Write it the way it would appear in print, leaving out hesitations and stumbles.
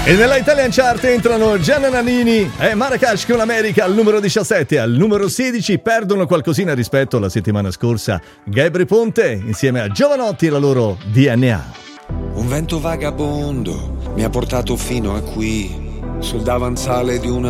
E nella Italian Chart entrano Gianna Nannini e Marracash con America al numero 17. Al numero 16 perdono qualcosina rispetto alla settimana scorsa Gabry Ponte insieme a Giovanotti e la loro DNA. Un vento vagabondo mi ha portato fino a qui, sul davanzale di una